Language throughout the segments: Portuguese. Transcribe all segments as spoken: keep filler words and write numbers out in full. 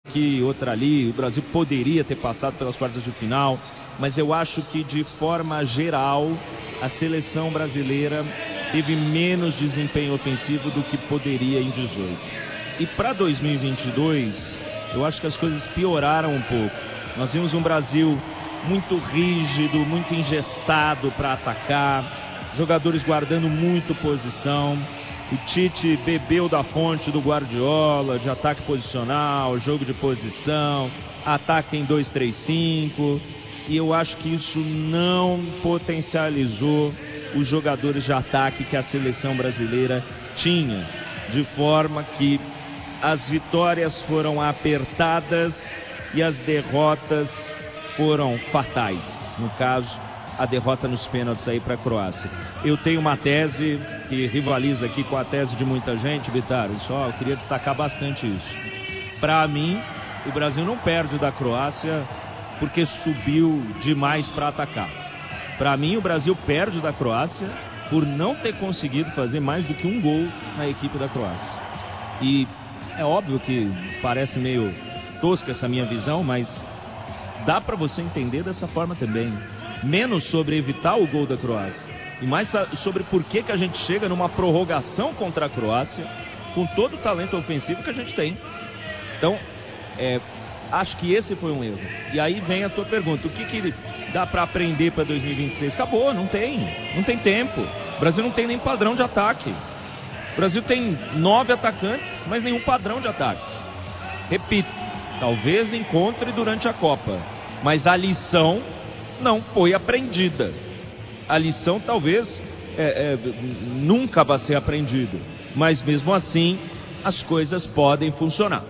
aqui, outra ali. O Brasil poderia ter passado pelas quartas de final, mas eu acho que de forma geral a seleção brasileira teve menos desempenho ofensivo do que poderia em dezoito. E para dois mil e vinte e dois, eu acho que as coisas pioraram um pouco. Nós vimos um Brasil muito rígido, muito engessado para atacar, jogadores guardando muito posição. O Tite bebeu da fonte do Guardiola, de ataque posicional, jogo de posição, ataque em dois três cinco, e eu acho que isso não potencializou os jogadores de ataque que a seleção brasileira tinha, de forma que as vitórias foram apertadas e as derrotas foram fatais. No caso, a derrota nos pênaltis aí para a Croácia. Eu tenho uma tese que rivaliza aqui com a tese de muita gente, Vitar, só eu queria destacar bastante isso. Para mim, o Brasil não perde da Croácia porque subiu demais para atacar. Para mim, o Brasil perde da Croácia por não ter conseguido fazer mais do que um gol na equipe da Croácia. E é óbvio que parece meio tosca essa minha visão, mas dá para você entender dessa forma também. Menos sobre evitar o gol da Croácia e mais sobre por que que a gente chega numa prorrogação contra a Croácia com todo o talento ofensivo que a gente tem. Então, é, acho que esse foi um erro. E aí vem a tua pergunta, o que que dá para aprender para dois mil e vinte e seis? Acabou, não tem, não tem tempo. O Brasil não tem nem padrão de ataque. O Brasil tem nove atacantes, mas nenhum padrão de ataque. Repito, talvez encontre durante a Copa, mas a lição não foi aprendida. A lição talvez é, é, nunca vai ser aprendida, mas mesmo assim as coisas podem funcionar.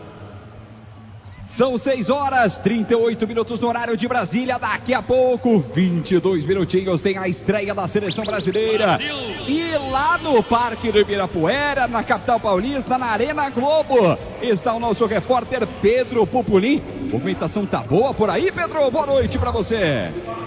São seis horas, trinta e oito minutos no horário de Brasília. Daqui a pouco, vinte e dois minutinhos, tem a estreia da seleção brasileira. Brasil. E lá no Parque do Ibirapuera, na capital paulista, na Arena Globo, está o nosso repórter Pedro Pupulim. A movimentação tá boa por aí, Pedro? Boa noite para você.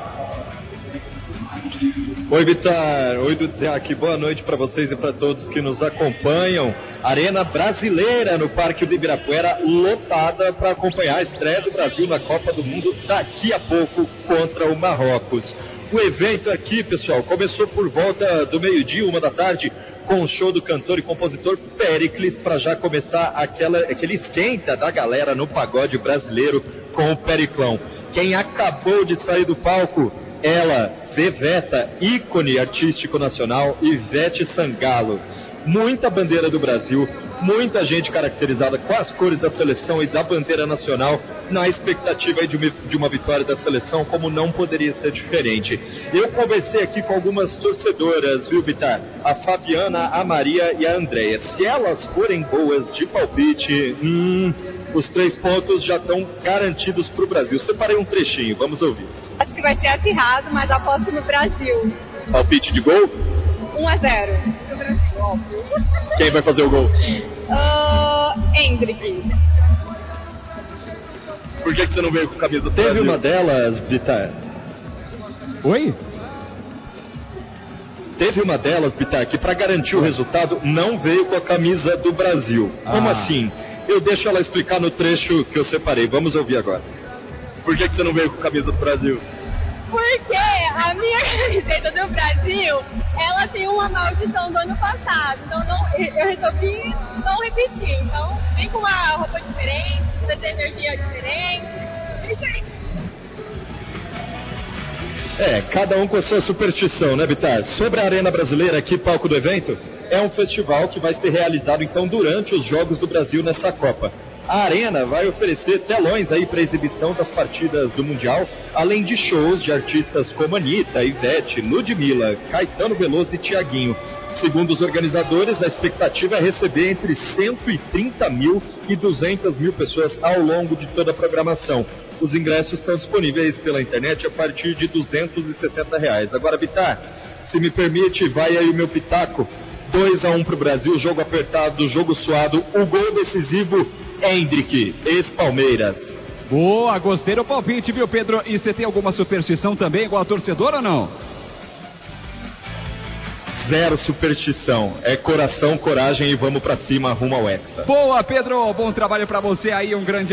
Oi, Vitar. Oi, Dudziak. Boa noite para vocês e para todos que nos acompanham. Arena Brasileira no Parque do Ibirapuera, lotada para acompanhar a estreia do Brasil na Copa do Mundo daqui a pouco contra o Marrocos. O evento aqui, pessoal, começou por volta do meio-dia, uma da tarde, com o show do cantor e compositor Péricles, para já começar aquela, aquele esquenta da galera no pagode brasileiro com o Periclão. Quem acabou de sair do palco, ela, Zeveta, ícone artístico nacional, Ivete Sangalo. Muita bandeira do Brasil, muita gente caracterizada com as cores da seleção e da bandeira nacional, na expectativa de uma, de uma vitória da seleção, como não poderia ser diferente. Eu conversei aqui com algumas torcedoras, viu, Vitar? A Fabiana, a Maria e a Andréia. Se elas forem boas de palpite, hum, os três pontos já estão garantidos para o Brasil. Separei um trechinho, vamos ouvir. Acho que vai ser acirrado, mas aposto no Brasil. Palpite de gol? um a zero. No Brasil, óbvio. Quem vai fazer o gol? Uh, Hendrick. Por que, que você não veio com a camisa do Brasil? Teve uma delas, Vitar. Oi? Teve uma delas, Vitar, que para garantir o resultado não veio com a camisa do Brasil. Ah. Como assim? Eu deixo ela explicar no trecho que eu separei. Vamos ouvir agora. Por que, que você não veio com a camisa do Brasil? Porque a minha camiseta do Brasil, ela tem uma maldição do ano passado. Então não, eu resolvi não repetir. Então vem com uma roupa diferente, precisa ter energia diferente. diferente. É, cada um com a sua superstição, né, Vitar? Sobre a Arena Brasileira, aqui, palco do evento, é um festival que vai ser realizado, então, durante os Jogos do Brasil nessa Copa. A Arena vai oferecer telões aí para exibição das partidas do Mundial, além de shows de artistas como Anitta, Ivete, Ludmilla, Caetano Veloso e Thiaguinho. Segundo os organizadores, a expectativa é receber entre cento e trinta mil e duzentas mil pessoas ao longo de toda a programação. Os ingressos estão disponíveis pela internet a partir de duzentos e sessenta reais. Agora, Vitar, se me permite, vai aí o meu pitaco. dois a um para o Brasil, jogo apertado, jogo suado, o gol decisivo, Hendrick, ex-Palmeiras. Boa, gostei do palpite, viu, Pedro? E você tem alguma superstição também, igual a torcedora ou não? Zero superstição, é coração, coragem e vamos pra cima, rumo ao Hexa. Boa, Pedro, bom trabalho pra você aí, um grande